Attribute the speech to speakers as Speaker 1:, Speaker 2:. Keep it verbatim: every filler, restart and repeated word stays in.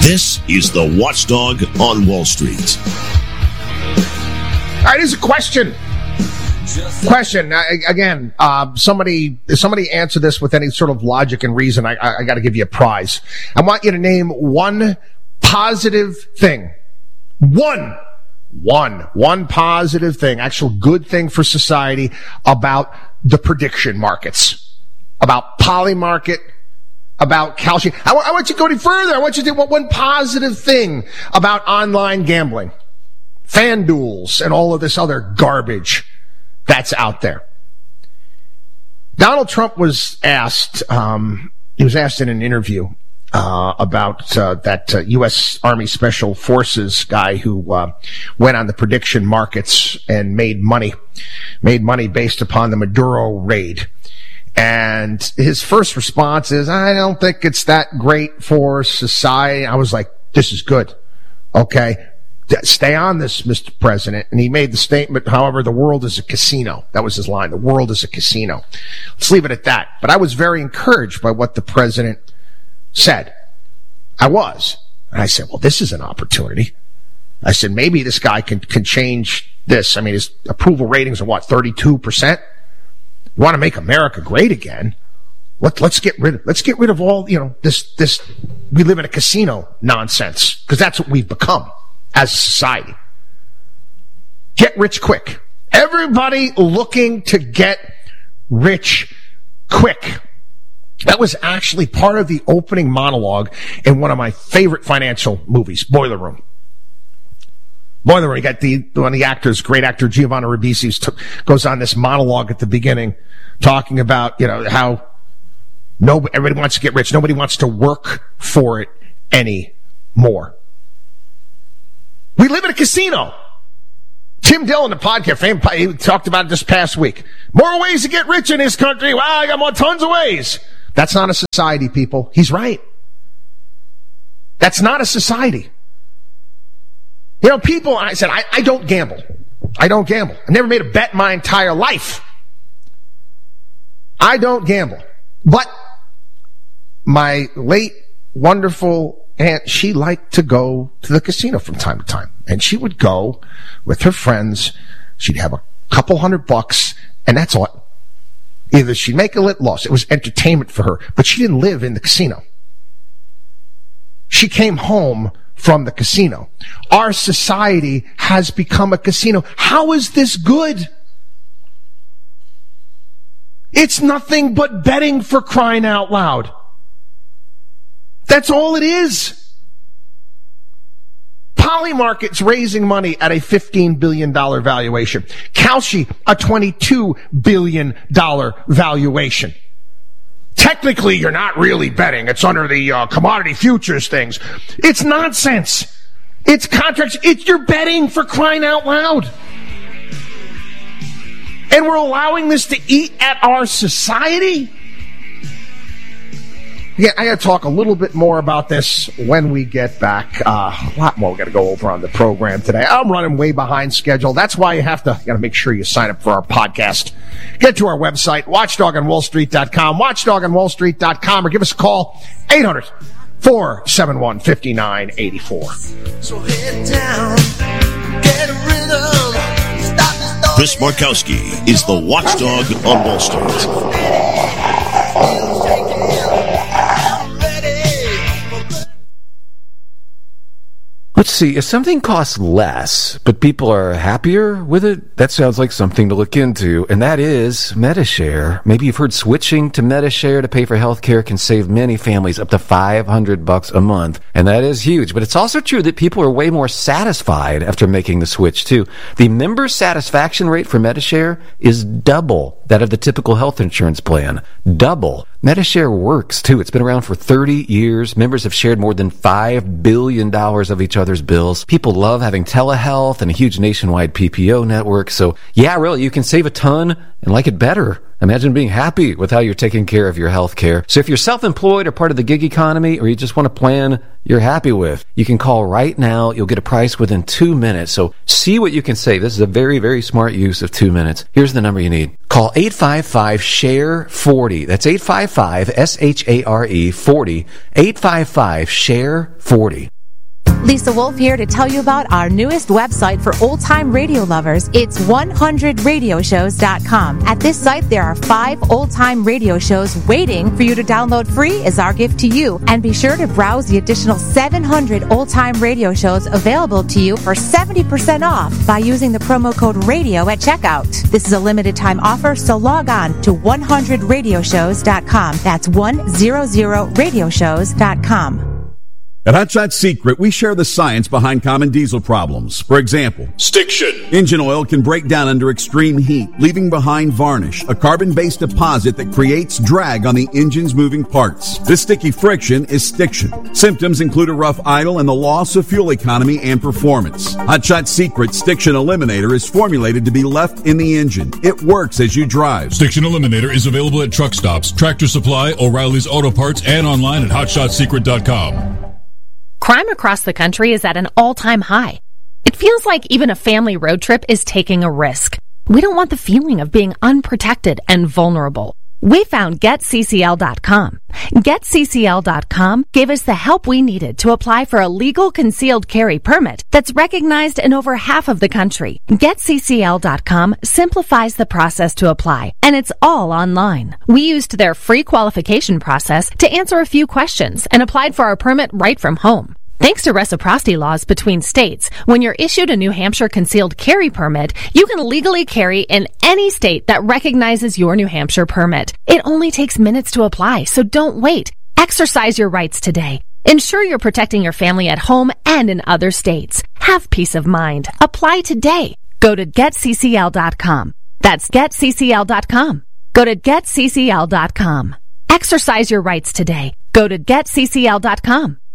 Speaker 1: This is the Watchdog on Wall Street.
Speaker 2: All right, here's a question. Question uh, again. Uh, somebody, somebody answer this with any sort of logic and reason. I, I, I got to give you a prize. I want you to name one positive thing. One, one, one positive thing, actual good thing for society about the prediction markets, about Polymarket, about Kalshi. I, w- I want you to go any further. I want you to do one positive thing about online gambling, FanDuels, and all of this other garbage that's out there. Donald Trump was asked, um, he was asked in an interview uh, about uh, that uh, U S Army Special Forces guy who uh, went on the prediction markets and made money, made money based upon the Maduro raid. And his first response is, I don't think it's that great for society. I was like, this is good. Okay. Stay on this, Mister President. And he made the statement, however, the world is a casino. That was his line. The world is a casino. Let's leave it at that. But I was very encouraged by what the president said. I was. And I said, well, this is an opportunity. I said, maybe this guy can, can change this. I mean, his approval ratings are what, thirty-two percent? You want to make America great again? Let, let's get rid of, let's get rid of all, you know, this, this, we live in a casino nonsense. Because that's what we've become as a society. Get rich quick. Everybody looking to get rich quick. That was actually part of the opening monologue in one of my favorite financial movies, Boiler Room. Boiler Room, you got the, one of the actors, great actor Giovanni Ribisi, t- goes on this monologue at the beginning talking about, you know, how nobody, everybody wants to get rich. Nobody wants to work for it anymore. We live in a casino. Tim Dillon, the podcast, fame, he talked about it this past week. More ways to get rich in this country. Wow, I got more tons of ways. That's not a society, people. He's right. That's not a society. You know, people, I said, I, I don't gamble. I don't gamble. I never made a bet my entire life. I don't gamble. But my late, wonderful aunt, she liked to go to the casino from time to time. And she would go with her friends. She'd have a couple hundred bucks, and that's all. Either she'd make a lit loss. It was entertainment for her. But she didn't live in the casino. She came home from the casino. Our society has become a casino. How is this good? It's nothing but betting, for crying out loud. That's all it is. Polymarket's raising money at a fifteen billion dollars valuation. Kalshi, a twenty-two billion dollars valuation. Technically, you're not really betting. It's under the uh, commodity futures things. It's nonsense. It's contracts. It's you're betting, for crying out loud. And we're allowing this to eat at our society? Yeah, I got to talk a little bit more about this when we get back. Uh, a lot more we got to go over on the program today. I'm running way behind schedule. That's why you have to, you got to make sure you sign up for our podcast. Get to our website, watchdog on wall street dot com, watchdog on wall street dot com, or give us a call, eight hundred, four seven one, five nine eight four.
Speaker 3: So head down, get a rhythm, stop the
Speaker 1: Chris Markowski is the Watchdog on Wall Street.
Speaker 4: Let's see, if something costs less, but people are happier with it, that sounds like something to look into, and that is Medi-Share. Maybe you've heard switching to Medi-Share to pay for health care can save many families up to five hundred bucks a month, and that is huge. But it's also true that people are way more satisfied after making the switch, too. The member satisfaction rate for Medi-Share is double that of the typical health insurance plan. Double. Medi-Share works, too. It's been around for thirty years. Members have shared more than five billion dollars of each other's bills. People love having telehealth and a huge nationwide P P O network. So, yeah, really, you can save a ton and like it better. Imagine being happy with how you're taking care of your health care. So if you're self-employed or part of the gig economy, or you just want a plan you're happy with, you can call right now. You'll get a price within two minutes. So see what you can save. This is a very, very smart use of two minutes. Here's the number you need. Call eight five five, S H A R E, forty. That's eight five five, S H A R E, forty. eight five five, S H A R E, forty.
Speaker 5: Lisa Wolf here to tell you about our newest website for old-time radio lovers. It's one hundred radio shows dot com. At this site, there are five old-time radio shows waiting for you to download free as our gift to you. And be sure to browse the additional seven hundred old-time radio shows available to you for seventy percent off by using the promo code RADIO at checkout. This is a limited-time offer, so log on to one hundred radio shows dot com. That's one hundred radio shows dot com.
Speaker 6: At Hot Shot Secret, we share the science behind common diesel problems. For example,
Speaker 1: Stiction.
Speaker 6: Engine oil can break down under extreme heat, leaving behind varnish, a carbon-based deposit that creates drag on the engine's moving parts. This sticky friction is stiction. Symptoms include a rough idle and the loss of fuel economy and performance. Hot Shot Secret Stiction Eliminator is formulated to be left in the engine. It works as you drive.
Speaker 7: Stiction Eliminator is available at truck stops, Tractor Supply, O'Reilly's Auto Parts, and online at hot shot secret dot com.
Speaker 8: Crime across the country is at an all-time high. It feels like even a family road trip is taking a risk. We don't want the feeling of being unprotected and vulnerable. We found get C C L dot com. get C C L dot com gave us the help we needed to apply for a legal concealed carry permit that's recognized in over half of the country. get C C L dot com simplifies the process to apply, and it's all online. We used their free qualification process to answer a few questions and applied for our permit right from home. Thanks to reciprocity laws between states, when you're issued a New Hampshire concealed carry permit, you can legally carry in any state that recognizes your New Hampshire permit. It only takes minutes to apply, so don't wait. Exercise your rights today. Ensure you're protecting your family at home and in other states. Have peace of mind. Apply today. Go to get C C L dot com. That's get C C L dot com. Go to get C C L dot com. Exercise your rights today. Go to get C C L dot com.